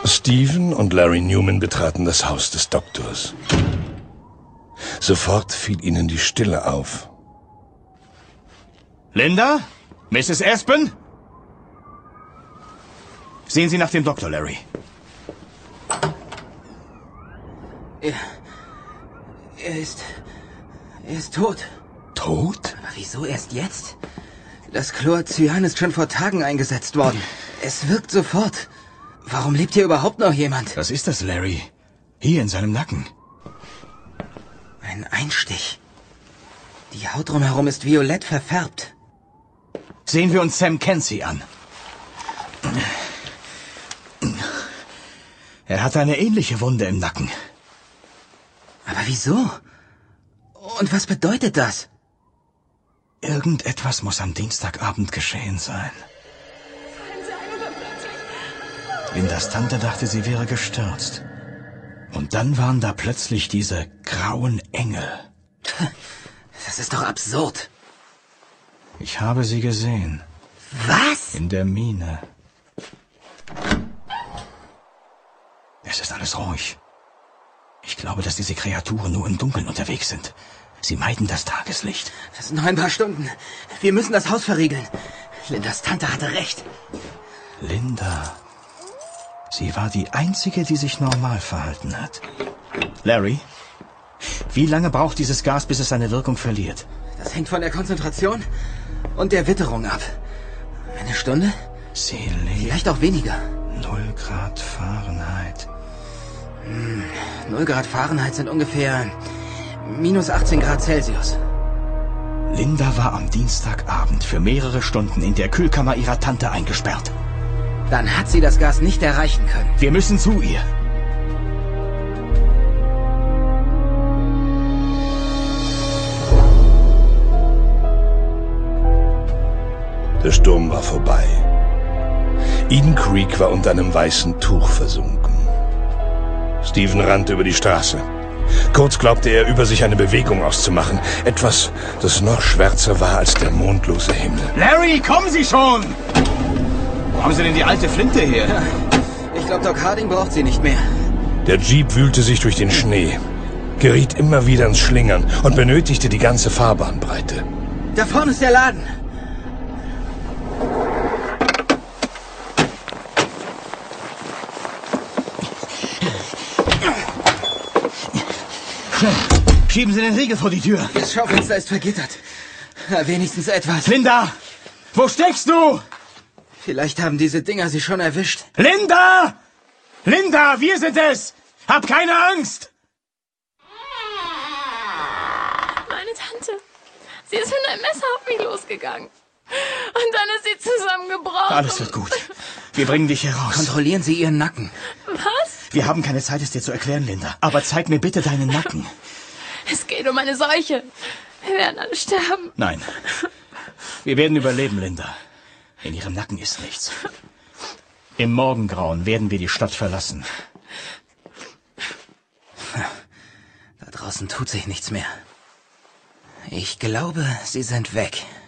Stephen und Larry Newman betraten das Haus des Doktors. Sofort fiel ihnen die Stille auf. Linda? Mrs. Aspen? Sehen Sie nach dem Doktor, Larry. Er ist tot. Tot? Aber wieso erst jetzt? Das Chlorcyan ist schon vor Tagen eingesetzt worden. Es wirkt sofort. Warum lebt hier überhaupt noch jemand? Was ist das, Larry? Hier in seinem Nacken. Ein Einstich. Die Haut drumherum ist violett verfärbt. Sehen wir uns Sam Kenzie an. Er hatte eine ähnliche Wunde im Nacken. Aber wieso? Und was bedeutet das? Irgendetwas muss am Dienstagabend geschehen sein. Lindas Tante dachte, sie wäre gestürzt. Und dann waren da plötzlich diese grauen Engel. Das ist doch absurd. Ich habe sie gesehen. Was? In der Mine. Es ist alles ruhig. Ich glaube, dass diese Kreaturen nur im Dunkeln unterwegs sind. Sie meiden das Tageslicht. Das sind noch ein paar Stunden. Wir müssen das Haus verriegeln. Lindas Tante hatte recht. Linda. Sie war die Einzige, die sich normal verhalten hat. Larry, wie lange braucht dieses Gas, bis es seine Wirkung verliert? Das hängt von der Konzentration und der Witterung ab. Eine Stunde? Sie lebt. Vielleicht auch weniger. 0 Grad Fahrenheit. 0 Grad Fahrenheit sind ungefähr minus 18 Grad Celsius. Linda war am Dienstagabend für mehrere Stunden in der Kühlkammer ihrer Tante eingesperrt. Dann hat sie das Gas nicht erreichen können. Wir müssen zu ihr. Der Sturm war vorbei. Eden Creek war unter einem weißen Tuch versunken. Stephen rannte über die Straße. Kurz glaubte er, über sich eine Bewegung auszumachen. Etwas, das noch schwärzer war als der mondlose Himmel. Larry, kommen Sie schon! Wo haben Sie denn die alte Flinte her? Ja, ich glaube, Doc Harding braucht sie nicht mehr. Der Jeep wühlte sich durch den Schnee, geriet immer wieder ins Schlingern und benötigte die ganze Fahrbahnbreite. Da vorne ist der Laden. Schieben Sie den Riegel vor die Tür. Das Schaufenster ist vergittert. Na, wenigstens etwas. Linda! Wo steckst du? Vielleicht haben diese Dinger sie schon erwischt. Linda! Linda, wir sind es! Hab keine Angst! Meine Tante. Sie ist mit einem Messer auf mich losgegangen. Und dann ist sie zusammengebrochen. Alles wird gut. Wir bringen dich hier raus. Kontrollieren Sie Ihren Nacken. Was? Wir haben keine Zeit, es dir zu erklären, Linda. Aber zeig mir bitte deinen Nacken. Es geht um eine Seuche. Wir werden alle sterben. Nein. Wir werden überleben, Linda. In ihrem Nacken ist nichts. Im Morgengrauen werden wir die Stadt verlassen. Da draußen tut sich nichts mehr. Ich glaube, sie sind weg.